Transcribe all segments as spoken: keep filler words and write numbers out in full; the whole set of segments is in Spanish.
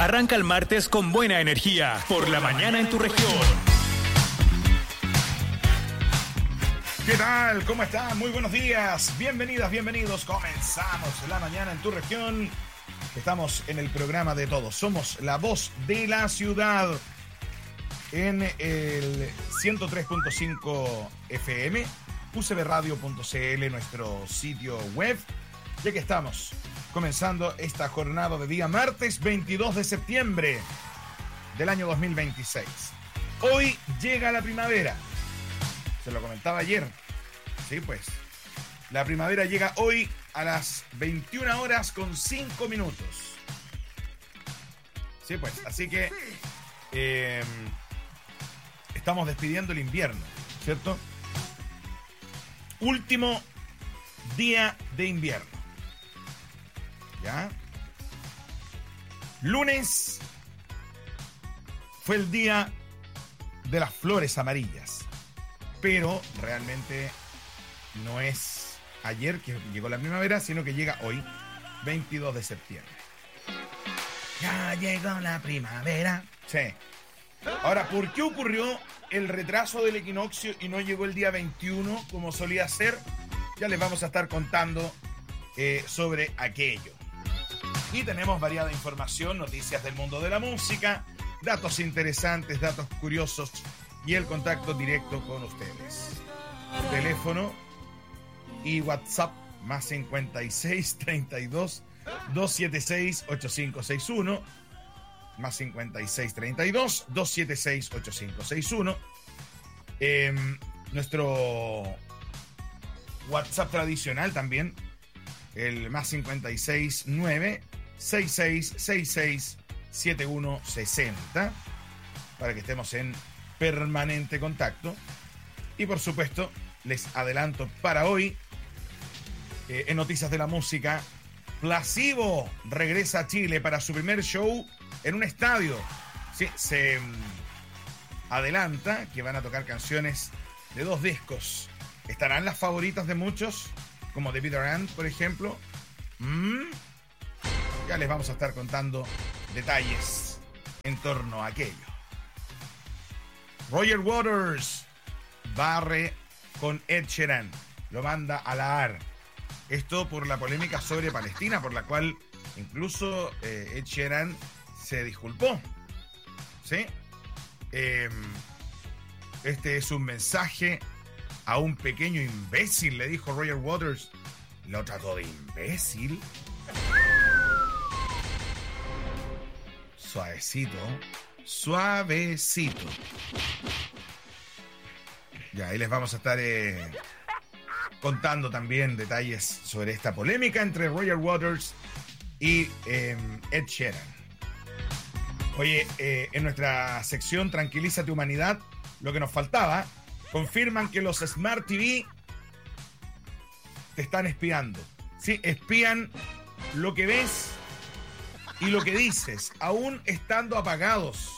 Arranca el martes con buena energía. Por la mañana en tu región. ¿Qué tal? ¿Cómo están? Muy buenos días. Bienvenidas, bienvenidos. Comenzamos la mañana en tu región. Estamos en el programa de todos. Somos la voz de la ciudad en el ciento tres punto cinco F M, u c b radio punto c l, nuestro sitio web. Ya que estamos comenzando esta jornada de día martes veintidós de septiembre del año dos mil veintiséis. Hoy llega la primavera. Se lo comentaba ayer. Sí, pues. La primavera llega hoy a las veintiuna horas con cinco minutos. Sí, pues. Así que eh, estamos despidiendo el invierno, ¿cierto? Último día de invierno. ¿Ya? Lunes fue el día de las flores amarillas. Pero realmente no es ayer que llegó la primavera, sino que llega hoy, veintidós de septiembre. Ya llegó la primavera. Sí. Ahora, ¿por qué ocurrió el retraso del equinoccio y no llegó el día veintiuno como solía ser? Ya les vamos a estar contando eh, sobre aquello. Y tenemos variada información, noticias del mundo de la música, datos interesantes, datos curiosos y el contacto directo con ustedes. Teléfono y WhatsApp más cincuenta y seis, treinta y dos, doscientos setenta y seis, ochenta y cinco sesenta y uno, más cincuenta y seis, treinta y dos, doscientos setenta y seis, ochenta y cinco sesenta y uno. Eh, nuestro WhatsApp tradicional también, el más cincuenta y seis, nueve, sesenta y seis, sesenta y seis, setenta y uno sesenta, para que estemos en permanente contacto. Y por supuesto, les adelanto para hoy, eh, en Noticias de la Música, Placebo regresa a Chile para su primer show en un estadio. Sí, se um, adelanta que van a tocar canciones de dos discos. ¿Estarán las favoritas de muchos? Como The Bitter End, por ejemplo. ¿Mm? Ya les vamos a estar contando detalles en torno a aquello. Roger Waters barre con Ed Sheeran, lo manda a la A R. Esto por la polémica sobre Palestina, por la cual incluso eh, Ed Sheeran se disculpó. ¿Sí? Eh, este es un mensaje a un pequeño imbécil, le dijo Roger Waters. ¿Lo trató de imbécil? Suavecito. Suavecito. Ya, ahí les vamos a estar eh, contando también detalles sobre esta polémica entre Roger Waters y eh, Ed Sheeran. Oye, eh, en nuestra sección Tranquilízate Humanidad, lo que nos faltaba, confirman que los Smart T V te están espiando. Sí, espían lo que ves y lo que dices, aún estando apagados.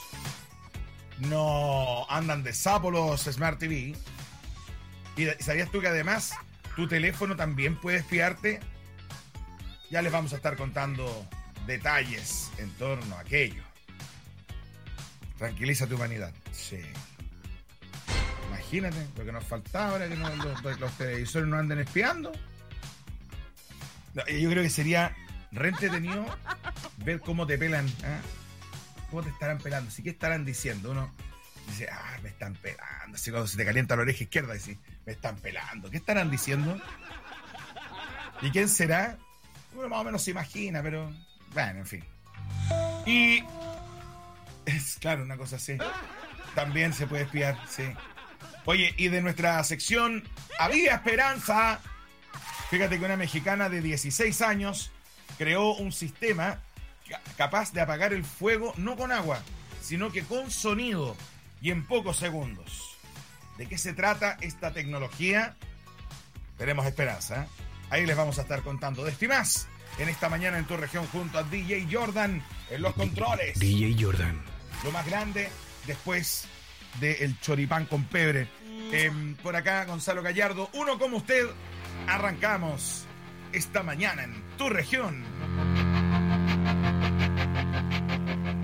No andan de sapo los Smart T V. ¿Y sabías tú que además tu teléfono también puede espiarte? Ya les vamos a estar contando detalles en torno a aquello. Tranquiliza tu humanidad. Sí. Imagínate lo que nos faltaba ahora, que no, los, los televisores no anden espiando. No, yo creo que sería re entretenido ver cómo te pelan. ¿Eh? ¿Cómo te estarán pelando? ¿Sí? ¿Qué estarán diciendo? Uno dice, ah, me están pelando. Así cuando se te calienta la oreja izquierda, dice, me están pelando. ¿Qué estarán diciendo? ¿Y quién será? Uno más o menos se imagina, pero bueno, en fin. Y es claro, una cosa así. También se puede espiar, sí. Oye, y de nuestra sección Había Esperanza. Fíjate que una mexicana de dieciséis años creó un sistema capaz de apagar el fuego no con agua, sino que con sonido y en pocos segundos. ¿De qué se trata esta tecnología? Tenemos esperanza, ¿eh? Ahí les vamos a estar contando de esto y más en esta mañana en tu región junto a D J Jordan en los controles. D J Jordan. Lo más grande después del choripán con pebre. Eh, por acá Gonzalo Gallardo, uno como usted. Arrancamos esta mañana en tu región.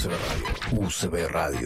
U C B Radio. U C B Radio.